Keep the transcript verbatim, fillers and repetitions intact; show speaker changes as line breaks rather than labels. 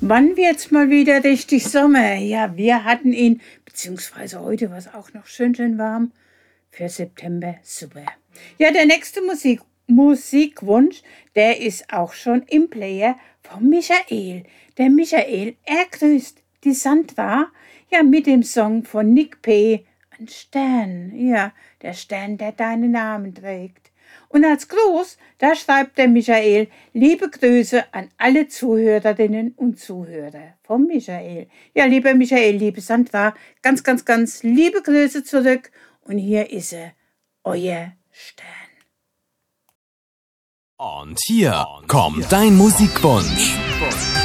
Wann wird's mal wieder richtig Sommer? Ja, wir hatten ihn, beziehungsweise heute war es auch noch schön, schön warm. Für September super. Ja, der nächste Musik, Musikwunsch, der ist auch schon im Player von Michael. Der Michael, er grüßt die Sandra, ja, mit dem Song von Nick P. Ein Stern, ja, der Stern, der deinen Namen trägt. Und als Gruß, da schreibt der Michael, liebe Grüße an alle Zuhörerinnen und Zuhörer vom Michael. Ja, lieber Michael, liebe Sandra, ganz, ganz, ganz liebe Grüße zurück. Und hier ist er, euer Stern.
Und hier kommt dein Musikwunsch.